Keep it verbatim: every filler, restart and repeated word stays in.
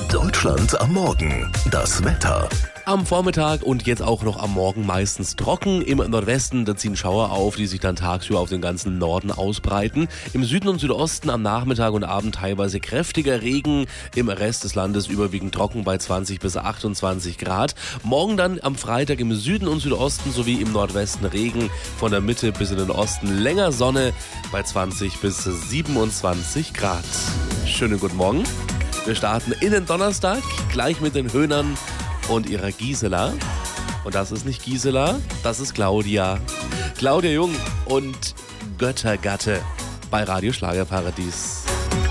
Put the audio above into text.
Deutschland am Morgen. Das Wetter. Am Vormittag und jetzt auch noch am Morgen meistens trocken. Im Nordwesten, da ziehen Schauer auf, die sich dann tagsüber auf den ganzen Norden ausbreiten. Im Süden und Südosten am Nachmittag und Abend teilweise kräftiger Regen. Im Rest des Landes überwiegend trocken bei zwanzig bis achtundzwanzig Grad. Morgen dann am Freitag im Süden und Südosten sowie im Nordwesten Regen. Von der Mitte bis in den Osten länger Sonne bei zwanzig bis siebenundzwanzig Grad. Schönen guten Morgen. Wir starten in den Donnerstag, gleich mit den Höhnern und ihrer Gisela. Und das ist nicht Gisela, das ist Claudia. Claudia Jung und Göttergatte bei Radio Schlagerparadies.